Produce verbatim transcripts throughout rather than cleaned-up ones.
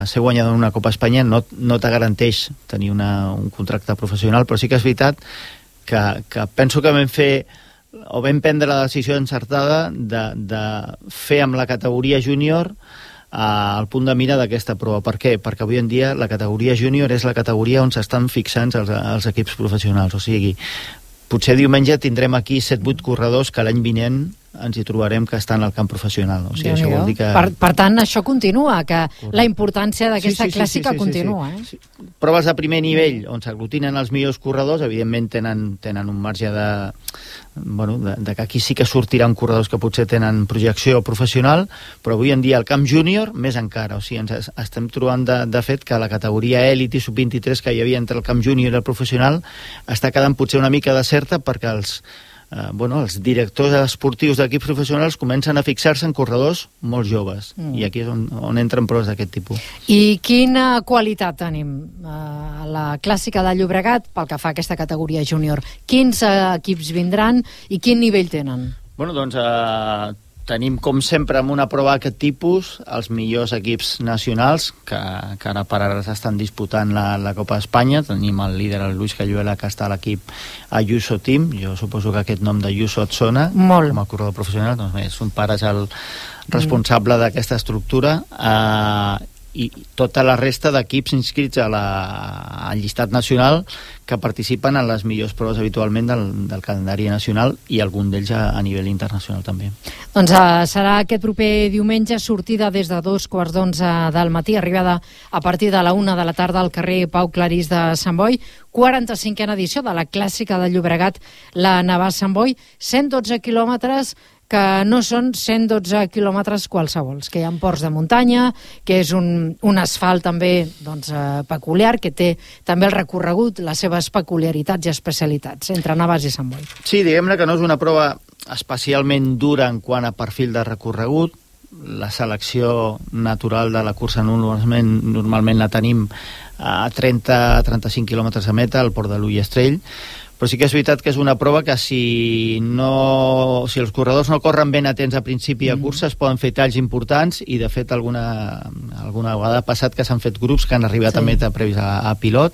ser guanyador d'una Copa Espanya no, no te garanteix tenir una, un contracte professional, però sí que és veritat que, que penso que vam fer o vam prendre la decisió encertada de, de fer amb la categoria júnior al punt de mira d'aquesta prova. Per què? Perquè avui en dia la categoria júnior és la categoria on s'estan fixant els, els equips professionals. O sigui, potser diumenge tindrem aquí set vuit corredors que l'any vinent ens hi trobarem que estan al camp professional. O sigui, això vol dir que... per, per tant, això continua, que la importància d'aquesta sí, sí, clàssica sí, sí, continua. sí, sí. Eh? Sí. Proves de primer nivell, on s'aglutinen els millors corredors, evidentment tenen, tenen un marge de, bueno, de, de que aquí sí que sortiran corredors que potser tenen projecció professional, però avui en dia el camp júnior, més encara. O sigui, ens estem trobant de, de fet que la categoria èlit i sub vint-i-tres que hi havia entre el camp júnior i el professional està quedant potser una mica deserta perquè els Uh, bueno, els directors esportius d'equips professionals comencen a fixar-se en corredors molt joves, mm. i aquí és on, on entren proves d'aquest tipus. I quina qualitat tenim a uh, la clàssica de Llobregat pel que fa a aquesta categoria júnior? Quins uh, equips vindran i quin nivell tenen? Bueno, doncs uh, tenim, com sempre, amb una prova d'aquest tipus, els millors equips nacionals, que, que ara per ara s'estan disputant la, la Copa d'Espanya. Tenim el líder, el Luis Cayuela, que està a l'equip Ayuso Team. Jo suposo que aquest nom d'Ayuso et sona. Molt. Com a corredor professional. Doncs bé, son pare és el responsable mm. d'aquesta estructura. Eh, i tota la resta d'equips inscrits a la, al llistat nacional que participen en les millors proves habitualment del, del calendari nacional i algun d'ells a, a nivell internacional també. Doncs uh, serà aquest proper diumenge, sortida des de dos quarts d'onze del matí, arribada a partir de la una de la tarda al carrer Pau Clarís de Sant Boi, quaranta-cinquena edició de la clàssica de Llobregat, la Navàs Sant Boi, cent dotze quilòmetres que no són cent dotze quilòmetres qualsevols, que hi ha ports de muntanya, que és un, un asfalt també doncs, eh, peculiar, que té també el recorregut, les seves peculiaritats i especialitats, entre Navàs i Sant Boi. Sí, diguem-ne que no és una prova especialment dura en quant a perfil de recorregut. La selecció natural de la cursa normalment, normalment la tenim a trenta a trenta-cinc quilòmetres a meta, al port de l'Ullastrell, però sí que és veritat que és una prova que si no, si els corredors no corren ben atents a principi de cursa es poden fer talls importants i de fet alguna, alguna vegada ha passat que s'han fet grups que han arribat sí. a meta previs a, a pilot.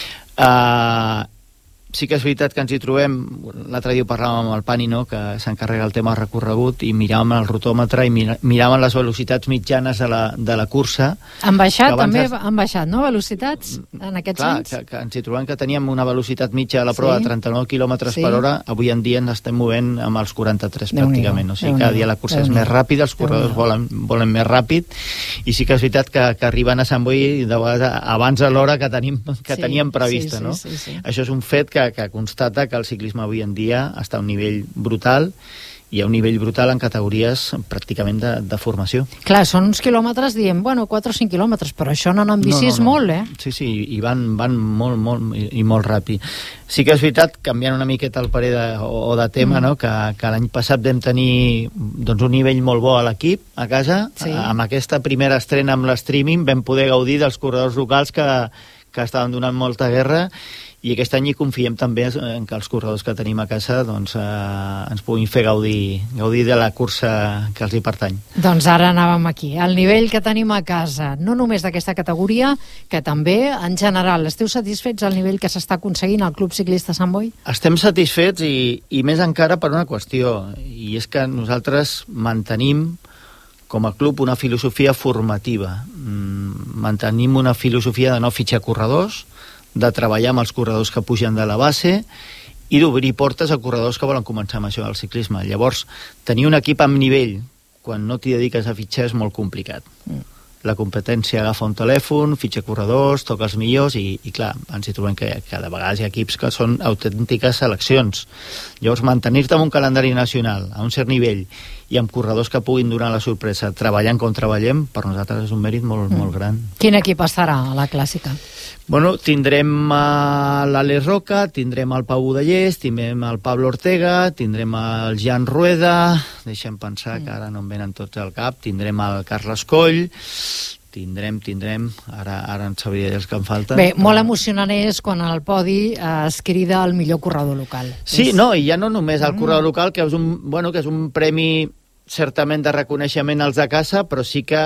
Uh, sí que és veritat que ens hi trobem, l'altre dia parlàvem amb el Pani, no?, que s'encarrega el tema recorregut, i miràvem el rotòmetre i miràvem les velocitats mitjanes de la, de la cursa. Han baixat, també es... han baixat, no?, velocitats en aquests Clar, anys? Que, que ens hi trobem que teníem una velocitat mitja a la prova sí. de trenta-nou quilòmetres sí. per hora, avui en dia ens estem movent amb els quaranta-tres pràcticament, o sigui, cada dia la cursa és més ràpida, els corredors volen, volen més ràpid, i sí que és veritat que, que arriben a Sant Boi de vegades abans de l'hora que, tenim, que sí, teníem prevista, sí, sí, no? Sí, sí. Això és un fet que Que, que constata que el ciclisme avui en dia està a un nivell brutal, i a un nivell brutal en categories pràcticament de, de formació. Clar, són uns quilòmetres, diem, bueno, quatre o cinc quilòmetres, però això no en bici no, no, és no. molt, eh? Sí, sí, i van, van molt, molt i, i molt ràpid. Sí que és veritat, canviant una miqueta el parer de, o, o de tema, mm. no?, que, que l'any passat vam tenir doncs, un nivell molt bo a l'equip, a casa. Sí. Amb aquesta primera estrena amb l'streaming vam poder gaudir dels corredors locals que, que estaven donant molta guerra, i aquest any hi confiem també en que els corredors que tenim a casa doncs, eh, ens puguin fer gaudir, gaudir de la cursa que els hi pertany. Doncs ara anàvem aquí. El nivell que tenim a casa, no només d'aquesta categoria, que també en general. Esteu satisfets del nivell que s'està aconseguint al Club Ciclista Sant Boi? Estem satisfets i, i més encara per una qüestió, i és que nosaltres mantenim com a club una filosofia formativa. Mantenim una filosofia de no fitxar corredors, de treballar amb els corredors que pugen de la base i d'obrir portes a corredors que volen començar amb això del ciclisme. Llavors, tenir un equip amb nivell quan no t'hi dediques a fitxar és molt complicat. Mm. La competència agafa un telèfon, fitxa corredors, toca els millors i, i clar, ens hi trobem que, que de vegades hi ha equips que són autèntiques seleccions. Llavors, mantenir-te amb un calendari nacional a un cert nivell i amb corredors que puguin donar la sorpresa treballant com treballem, per nosaltres és un mèrit molt, mm. molt gran. Quin equip estarà a la clàssica? Bueno, tindrem uh, l'Àlex Roca, tindrem el Pau Budellés, tindrem el Pablo Ortega, tindrem el Jan Rueda, deixem pensar mm. que ara no em venen tots al cap, tindrem el Carles Coll, tindrem, tindrem, ara, ara en sabria els que em falten. Bé, molt emocionant és quan al podi eh, es crida el millor corredor local. Sí, és... no, i ja no només el corredor mm. local, que és un, bueno, que és un premi certament de reconeixement als de casa, però sí que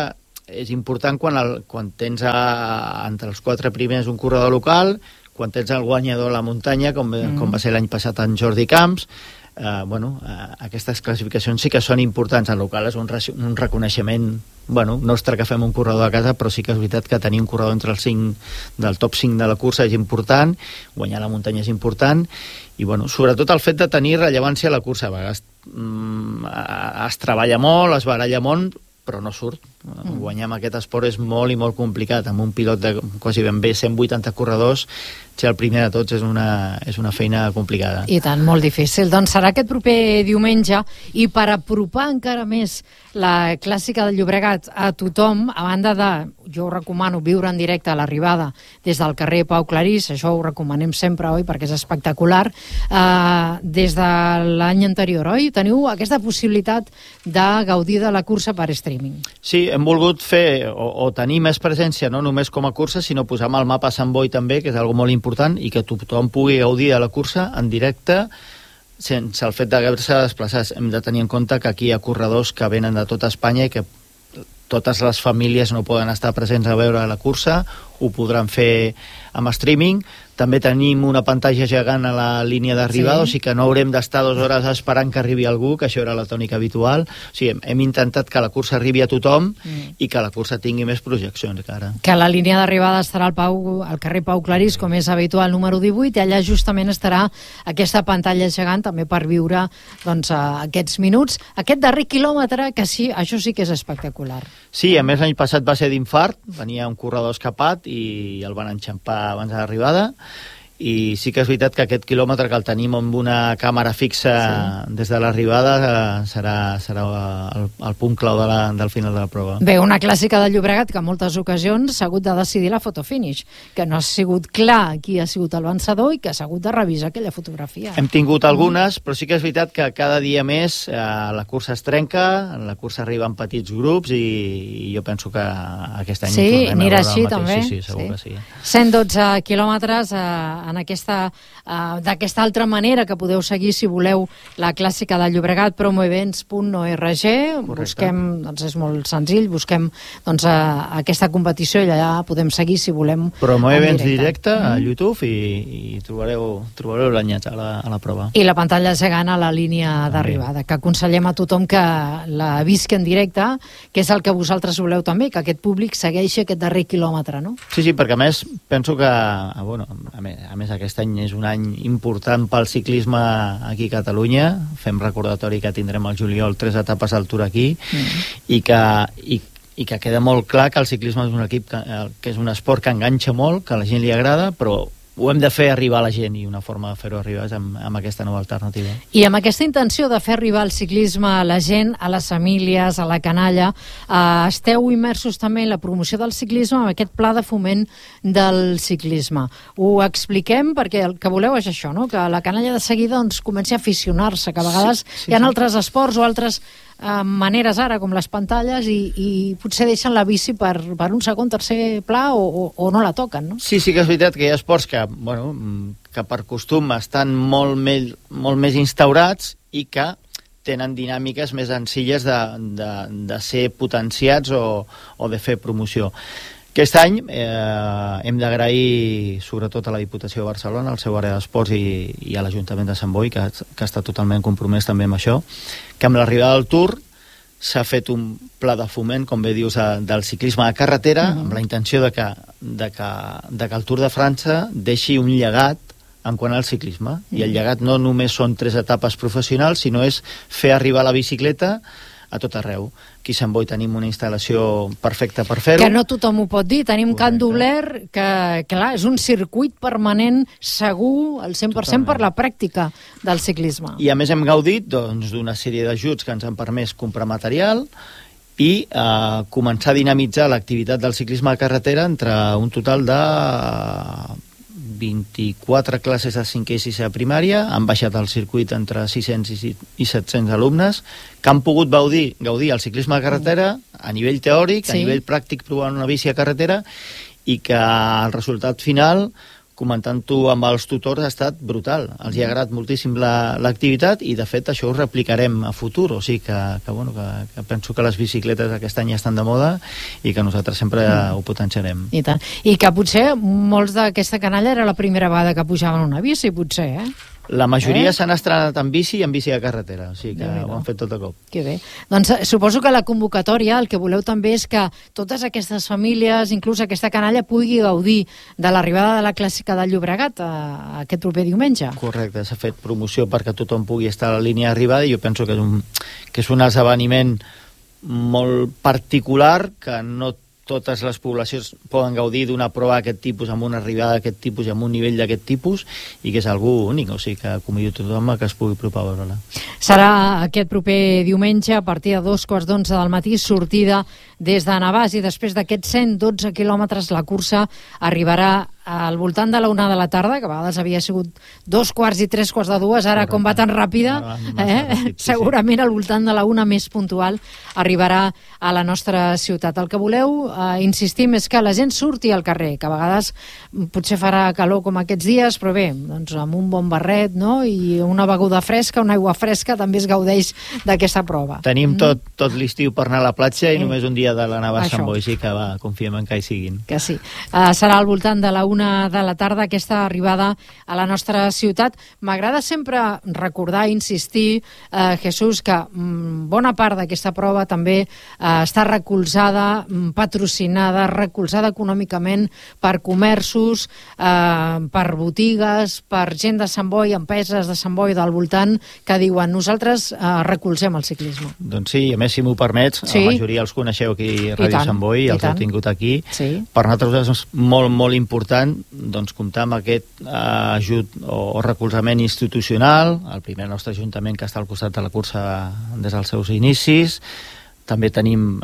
és important quan, el, quan tens a, entre els quatre primers un corredor local, quan tens el guanyador a la muntanya, com, mm. com va ser l'any passat en Jordi Camps. Eh, bueno, eh, aquestes classificacions sí que són importants. En local és un, un reconeixement, bueno, nostre que fem un corredor a casa, però sí que és veritat que tenir un corredor entre els cinc, del top cinc de la cursa és important, guanyar la muntanya és important, i bueno, sobretot el fet de tenir rellevància a la cursa. A vegades mm, es treballa molt, es baralla molt, però no surt. Mm. Guanyar amb aquest esport és molt i molt complicat. Amb un pilot de quasi ben bé cent vuitanta corredors, ser el primer de tots és una, és una feina complicada. I tant, molt difícil. Doncs serà aquest proper diumenge, i per apropar encara més la clàssica del Llobregat a tothom, a banda de, jo ho recomano, viure en directe a l'arribada des del carrer Pau Clarís, això ho recomanem sempre, oi?, perquè és espectacular. Uh, des de l'any anterior, oi? Teniu aquesta possibilitat de gaudir de la cursa per streaming. Sí, hem volgut fer o, o tenir més presència, no només com a cursa, sinó posar amb el mapa Sant Boi també, que és algo molt important, i que tothom pugui gaudir de la cursa en directe sense el fet d'haver-se desplaçats. Hem de tenir en compte que aquí hi ha corredors que venen de tota Espanya i que totes les famílies no poden estar presents a veure la cursa, ho podran fer amb streaming. També tenim una pantalla gegant a la línia d'arribada, sí. O sigui que no haurem d'estar dues hores esperant que arribi algú, que això era la tònica habitual. O sigui, hem, hem intentat que la cursa arribi a tothom mm. i que la cursa tingui més projeccions, encara. Que la línia d'arribada estarà al, Pau, al carrer Pau Clarís, com és habitual, número divuit, i allà justament estarà aquesta pantalla gegant també per viure doncs, aquests minuts. Aquest darrer quilòmetre, que sí, això sí que és espectacular. Sí, a més l'any passat va ser d'infart, venia un corredor escapat i el van enxampar abans de l'arribada, i sí que és veritat que aquest quilòmetre que el tenim amb una càmera fixa sí. des de l'arribada eh, serà, serà el, el punt clau de la, del final de la prova. Bé, una clàssica de Llobregat que en moltes ocasions s'ha hagut de decidir la fotofinish, que no ha sigut clar qui ha sigut el vencedor i que s'ha hagut de revisar aquella fotografia. Hem tingut algunes, però sí que és veritat que cada dia més eh, la cursa es trenca, la cursa arriba en petits grups, i, i jo penso que aquest any sí, tornem anirà a veure així, el mateix. també. Sí, sí, segur sí. que sí. cent dotze quilòmetres eh, en aquesta, uh, d'aquesta altra manera que podeu seguir si voleu la clàssica de Llobregat, promoevents punt org. Busquem, doncs és molt senzill, busquem doncs, uh, aquesta competició i allà podem seguir si volem. Promoevents directe a YouTube i, i trobareu, trobareu l'enllaç a, la, a la prova. I la pantalla gegant a la línia d'arribada, que aconsellem a tothom que la visqui en directe, que és el que vosaltres voleu també, que aquest públic segueixi aquest darrer quilòmetre, no? Sí, sí, perquè a més penso que, bueno, a més, a més aquest any és un any important pel ciclisme aquí a Catalunya. Fem recordatori que tindrem al juliol tres etapes al Tour aquí, mm. i, que, i, i que queda molt clar que el ciclisme és un equip que, que és un esport que enganxa molt, que a la gent li agrada, però ho hem de fer arribar a la gent, i una forma de fer-ho arribar és amb, amb aquesta nova alternativa. I amb aquesta intenció de fer arribar el ciclisme a la gent, a les famílies, a la canalla, eh, esteu immersos també en la promoció del ciclisme amb aquest pla de foment del ciclisme. Ho expliquem perquè el que voleu és això, no? Que la canalla de seguida doncs, comenci a aficionar-se, que a vegades sí, sí, hi ha sí. altres esports o altres Uh, maneres ara, com les pantalles, i, i potser deixen la bici per, per un segon, tercer pla, o, o, o no la toquen, no? Sí, sí que és veritat que hi ha esports que, bueno, que per costum estan molt més, molt més instaurats i que tenen dinàmiques més senzilles de, de, de ser potenciats o, o de fer promoció. Aquest any eh, hem d'agrair sobretot a la Diputació de Barcelona, al seu àrea d'esports, i, i a l'Ajuntament de Sant Boi, que, que està totalment compromès també amb això, que amb l'arribada del Tour s'ha fet un pla de foment, com bé dius, del ciclisme de carretera, uh-huh. amb la intenció de que, de, que, de que el Tour de França deixi un llegat en quant al ciclisme. Uh-huh. I el llegat no només són tres etapes professionals, sinó és fer arribar la bicicleta a tot arreu. Aquí a Sant Boi tenim una instal·lació perfecta per fer-ho. Que no tothom ho pot dir. Tenim Correcte. Can Dobler, que clar, és un circuit permanent segur al cent per cent Totalment. Per la pràctica del ciclisme. I a més hem gaudit doncs, d'una sèrie d'ajuts que ens han permès comprar material i eh, començar a dinamitzar l'activitat del ciclisme de carretera entre un total de vint-i-quatre classes de cinquè i sisè a primària. Han baixat al circuit entre sis-cents i set-cents alumnes que han pogut gaudir, gaudir el ciclisme de carretera a nivell teòric, sí. a nivell pràctic provant una bici a carretera, i que el resultat final comentant-ho amb els tutors, ha estat brutal. Els hi ha agradat moltíssim l'activitat la, i, de fet, això ho replicarem a futur. O sigui que, que, bueno, que, que penso que les bicicletes aquest any ja estan de moda i que nosaltres sempre mm. ho potenciarem. I tant. I que potser molts d'aquesta canalla era la primera vegada que pujaven una bici, potser, eh? La majoria eh? s'han estrenat en bici i en bici de carretera, o sigui que Déu ho han fet tot de cop. Que bé. Doncs suposo que la convocatòria, el que voleu també és que totes aquestes famílies, inclús aquesta canalla, pugui gaudir de l'arribada de la Clàssica del Llobregat a, a aquest proper diumenge. Correcte, s'ha fet promoció perquè tothom pugui estar a la línia d'arribada i jo penso que és un, que és un esdeveniment molt particular que no totes les poblacions poden gaudir d'una prova d'aquest tipus, amb una arribada d'aquest tipus i amb un nivell d'aquest tipus, i que és algú únic, o sigui que convido tothom a que es pugui apropar a veure-la. Serà aquest proper diumenge a partir de dos quarts d'onze del matí, sortida des de Navàs, i després d'aquests cent dotze quilòmetres la cursa arribarà al voltant de la una de la tarda, que a vegades havia sigut dos quarts i tres quarts de dues, ara com va tan ràpida, eh? ràpid, sí, segurament al voltant de la una més puntual arribarà a la nostra ciutat. El que voleu, eh, insistim, és que la gent surti al carrer, que a vegades potser farà calor com aquests dies, però bé, doncs amb un bon barret, no?, i una beguda fresca, una aigua fresca, també es gaudeix d'aquesta prova. Tenim tot, tot l'estiu per anar a la platja i eh. només un dia de la Navàs Sant Boi, sí que va, confiem en que hi siguin. Que sí. Uh, serà al voltant de la una de la tarda aquesta arribada a la nostra ciutat. M'agrada sempre recordar i insistir, eh, Jesús, que mm, bona part d'aquesta prova també eh, està recolzada, mm, patrocinada, recolzada econòmicament per comerços, eh, per botigues, per gent de Sant Boi, empreses de Sant Boi del voltant, que diuen nosaltres eh, recolzem el ciclisme. Doncs sí, a més, si m'ho permets, sí. La majoria els coneixeu aquí a Ràdio Sant Boi, els heu tingut aquí. Sí. Per nosaltres és molt, molt important doncs, comptar amb aquest eh, ajut o, o recolzament institucional, el primer nostre ajuntament que està al costat de la cursa des dels seus inicis. També tenim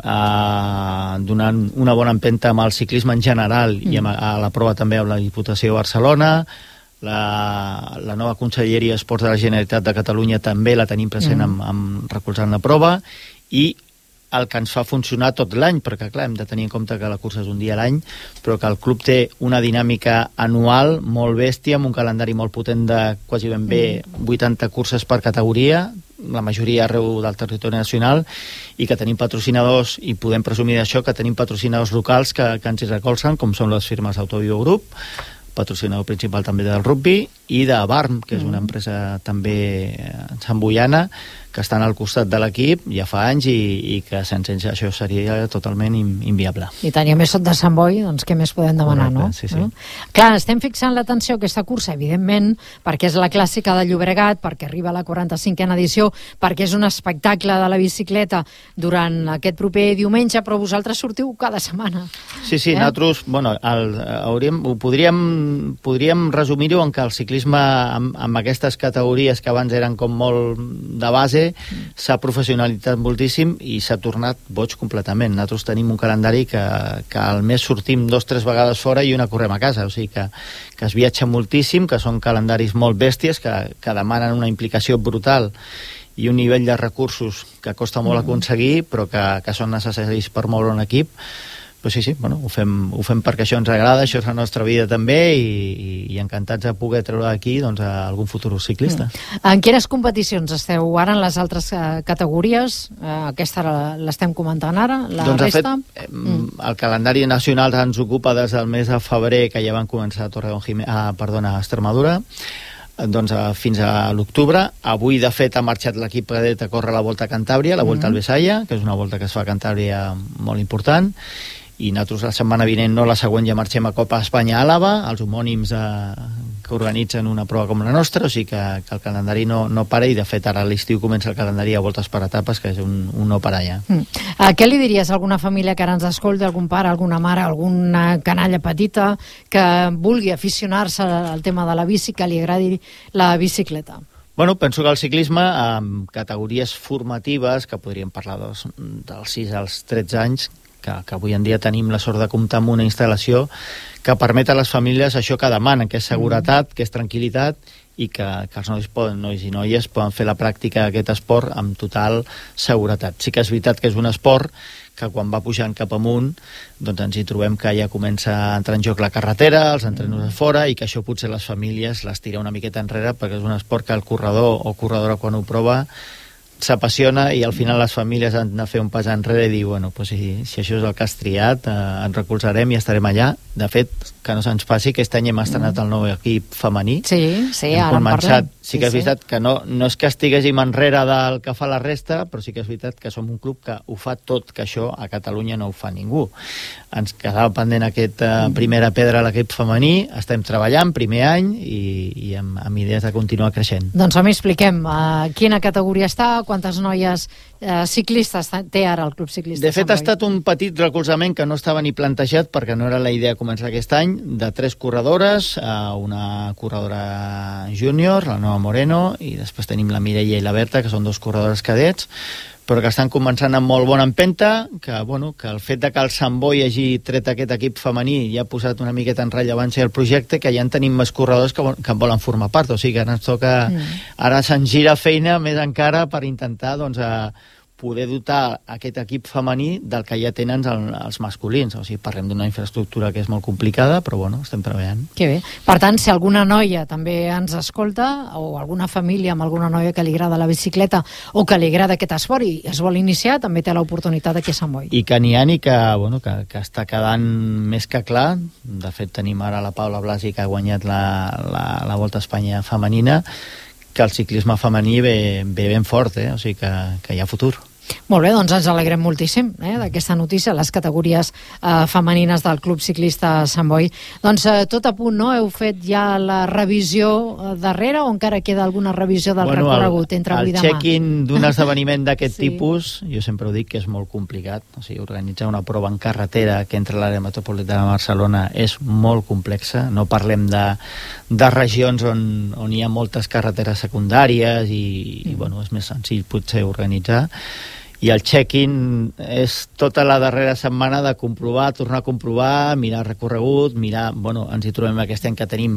eh, donant una bona empenta amb el ciclisme en general mm. i amb, a la prova també amb la Diputació de Barcelona. La, la nova Conselleria d'Esports de la Generalitat de Catalunya també la tenim present mm. amb, amb recolzant la prova, i el que ens fa funcionar tot l'any, perquè clar, hem de tenir en compte que la cursa és un dia a l'any, però que el club té una dinàmica anual molt bèstia, amb un calendari molt potent de quasi ben bé vuitanta curses per categoria, la majoria arreu del territori nacional, i que tenim patrocinadors, i podem presumir d'això, que tenim patrocinadors locals que, que ens hi recolzen, com són les firmes Autobio Group, patrocinador principal també del rugby, i de Barm, que és una empresa també santboiana, que estan al costat de l'equip ja fa anys i, i que sense això seria totalment inviable. I tant, i a més sot de Sant Boi, doncs què més podem demanar, correcte, no? Sí, sí. Eh? Clar, estem fixant l'atenció a aquesta cursa, evidentment, perquè és la Clàssica de Llobregat, perquè arriba a la quaranta-cinquena edició, perquè és un espectacle de la bicicleta durant aquest proper diumenge, però vosaltres sortiu cada setmana. Sí, sí, eh? nosaltres, bueno, el, hauríem, ho podríem, podríem resumir-ho en que el ciclisme amb, amb aquestes categories que abans eren com molt de base s'ha professionalitzat moltíssim i s'ha tornat boig completament. Nosaltres tenim un calendari que, que al mes sortim dos o tres vegades fora i una correm a casa, o sigui que, que es viatja moltíssim, que són calendaris molt bèsties, que, que demanen una implicació brutal i un nivell de recursos que costa molt aconseguir, però que, que són necessaris per moure un equip. Però sí, sí, bueno, ho fem, ho fem perquè això ens agrada, això és la nostra vida també, i, i, i encantats de poder treure aquí doncs, a algun futur ciclista. Mm. En quines competicions esteu ara en les altres uh, categories? Uh, aquesta l'estem comentant ara, la doncs, resta? De fet, mm. el calendari nacional ens ocupa des del mes de febrer, que ja van començar a Torreón, ah, perdona, a Extremadura, doncs a, fins a l'octubre. Avui, de fet, ha marxat l'equip cadet a córrer la Volta a Cantàbria, la Volta mm. al Besaya, que és una volta que es fa a Cantàbria molt important, i nosaltres la setmana vinent, no la següent, ja marxem a Copa Espanya a Àlava, els homònims eh, que organitzen una prova com la nostra, o sigui que, que el calendari no, no para, i de fet ara a l'estiu comença el calendari a voltes per etapes, que és un, un no parar ja. Mm. Uh, què li diries a alguna família que ara ens escolti, algun pare, alguna mare, alguna canalla petita que vulgui aficionar-se al tema de la bici, que li agradi la bicicleta? Bueno, penso que el ciclisme, amb categories formatives, que podríem parlar dels, dels sis als tretze anys, que, que avui en dia tenim la sort de comptar amb una instal·lació que permet a les famílies això que demanen, que és seguretat, que és tranquil·litat, i que, que els nois, poden, nois i noies poden fer la pràctica d'aquest esport amb total seguretat. Sí que és veritat que és un esport que quan va pujant cap amunt doncs ens hi trobem que ja comença a entrar en joc la carretera, els entrenos a fora, i que això potser les famílies les tira una miqueta enrere, perquè és un esport que el corredor o corredora quan ho prova s'apassiona, i al final les famílies han de fer un pas enrere i dir, bueno, pues si, si això és el que has triat, eh, ens recolzarem i estarem allà. De fet, que no se'ns passi, aquest any hem estrenat el nou equip femení. Sí, sí, hem ara en parlem. Sí que és veritat que no, no és que estiguéssim enrere del que fa la resta, però sí que és veritat que som un club que ho fa tot, que això a Catalunya no ho fa ningú. Ens quedava pendent aquesta uh, primera pedra a l'equip femení, estem treballant, primer any, i, i amb, amb idees de continuar creixent. Doncs a mi expliquem uh, quina categoria està, quantes noies eh, ciclistes té ara el Club Ciclista De fet, Sant Boi? Ha estat un petit recolzament que no estava ni plantejat, perquè no era la idea començar aquest any, de tres corredores, eh, una corredora júnior, la Nova Moreno, i després tenim la Mireia i la Berta, que són dos corredores cadets, però que estan començant amb molt bona empenta, que, bueno, que el fet de que el Sant Boi hagi tret aquest equip femení ja ha posat una miqueta en rellevància el projecte, que ja en tenim més corredors que, que en volen formar part, o sigui que ara ens toca, mm. ara se'n gira feina més encara per intentar, doncs, a poder dotar aquest equip femení del que ja tenen el, els masculins. O sigui, parlem d'una infraestructura que és molt complicada, però bueno, estem treballant. Que bé. Per tant, si alguna noia també ens escolta, o alguna família amb alguna noia que li agrada la bicicleta o que li agrada aquest esport i es vol iniciar, també té l'oportunitat aquí a Sant Boi. I que n'hi ha i que, bueno, que, que està quedant més que clar. De fet, tenim ara la Paula Blasi, que ha guanyat la, la, la Volta a Espanya femenina, que el ciclisme femení ve, ve ben fort, eh? O sigui que, que hi ha futur. Molt bé, doncs ens alegrem moltíssim eh, d'aquesta notícia, les categories eh, femenines del Club Ciclista Sant Boi. Doncs eh, tot a punt, no? Heu fet ja la revisió eh, darrere, o encara queda alguna revisió del bueno, recorregut entre avui i demà? El check-in d'un esdeveniment d'aquest sí. tipus, jo sempre ho dic que és molt complicat. O sigui, organitzar una prova en carretera que entre l'àrea metropolitana de Barcelona és molt complexa. No parlem de, de regions on, on hi ha moltes carreteres secundàries i, mm. i bueno, és més senzill potser organitzar. I el check-in és tota la darrera setmana de comprovar, tornar a comprovar, mirar recorregut, mirar... Bueno, ens hi trobem aquest any que tenim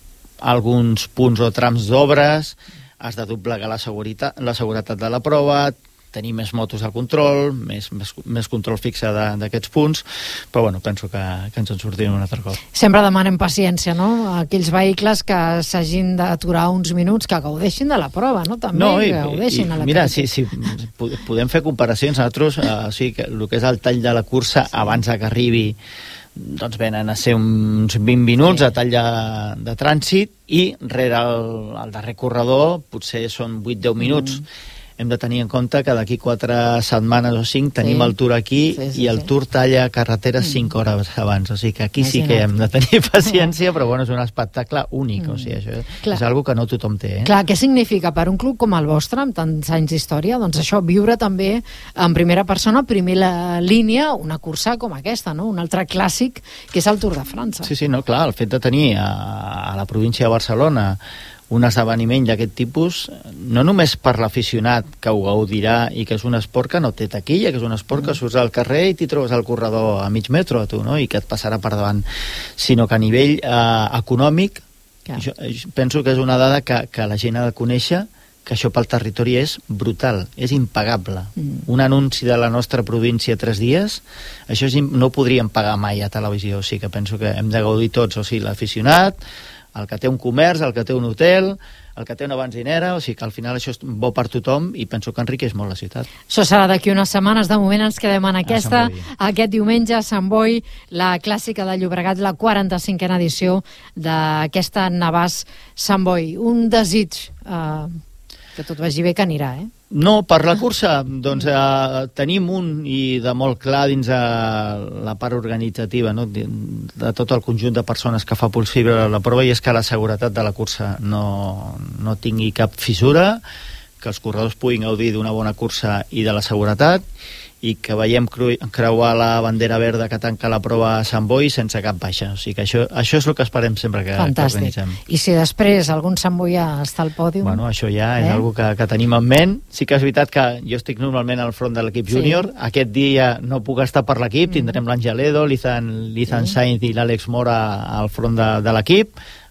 alguns punts o trams d'obres, has de doblegar la seguretat, la seguretat de la prova, tenir més motos al control, més, més, més control fixe d'aquests punts, però bueno, penso que, que ens en sortirem un altre cop. Sempre demanem paciència, no? Aquells vehicles que s'hagin d'aturar uns minuts, que gaudeixin de la prova, no? També no, i, gaudeixin i, a la mira, si, si podem fer comparacions, nosaltres, eh, o sigui, que el que és el tall de la cursa abans que arribi, doncs venen a ser uns vint minuts sí. a tall de, de trànsit, i rere el, el darrer corredor potser són vuit deu minuts. Mm. Hem de tenir en compte que d'aquí quatre setmanes o cinc tenim sí. el Tour aquí sí, sí, i el sí. Tour talla carreteres mm. cinc hores abans, o sigui que aquí Imagina't. Sí que hem de tenir paciència, però bueno, és un espectacle únic, mm. o sigui, això Clar. és algo que no tothom té. Eh? Clar, què significa per un club com el vostre, amb tants anys d'història, doncs això, viure també en primera persona, primera línia, una cursa com aquesta, no? Un altre clàssic, que és el Tour de França. Sí, sí, no, clar, el fet de tenir a, a la província de Barcelona un esdeveniment d'aquest tipus, no només per l'aficionat que ho gaudirà i que és un esport que no té taquilla, que és un esport que surts al carrer i t'hi trobes al corredor a mig metro a tu, no? I que et passarà per davant, sinó que a nivell eh, econòmic, jo, jo penso que és una dada que, que la gent ha de conèixer, que això pel territori és brutal, és impagable. Mm. Un anunci de la nostra província tres dies, això és, no ho podríem pagar mai a televisió, o sigui que penso que hem de gaudir tots, o sigui, l'aficionat, el que té un comerç, el que té un hotel, el que té una benzinera, o sigui que al final això és bo per tothom i penso que enriqueix molt la ciutat. Això serà d'aquí unes setmanes, de moment ens quedem en aquesta, aquest diumenge a Sant Boi, la clàssica de Llobregat, la quaranta-cinquena edició d'aquesta Navàs Sant Boi. Un desig, eh, que tot vagi bé, que anirà, eh? No, per la cursa, doncs eh, tenim un i de molt clar dins de la part organitzativa, no? de, de tot el conjunt de persones que fa possible la prova, i és que la seguretat de la cursa no, no tingui cap fissura, que els corredors puguin gaudir d'una bona cursa i de la seguretat, i que veiem creuar la bandera verda que tanca la prova a Sant Boi sense cap baixa. O sigui que això, això és el que esperem sempre que, que organitzem. I si després algun Sant Boià està al pòdium? Bueno, això ja és eh? algo que, que tenim en ment. Sí que és veritat que jo estic normalment al front de l'equip júnior. Sí. Aquest dia no puc estar per l'equip. Mm. Tindrem l'Àngel Edo, l'Izan, l'Izan sí. Sainz i l'Àlex Mora al front de, de l'equip.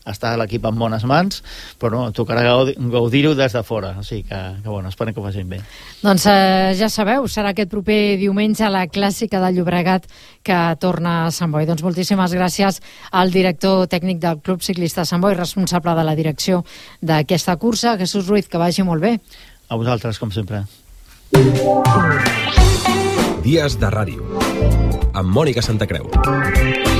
està l'equip en bones mans, però no, tocarà gaudir-ho des de fora, o sigui que, que bueno, esperem que ho facin bé. Doncs eh, ja sabeu, serà aquest proper diumenge la clàssica de Llobregat que torna a Sant Boi. Doncs moltíssimes gràcies al director tècnic del Club Ciclista Sant Boi, responsable de la direcció d'aquesta cursa, Jesús Ruiz, que vagi molt bé. A vosaltres, com sempre. Dies de ràdio, amb Mònica Santacreu.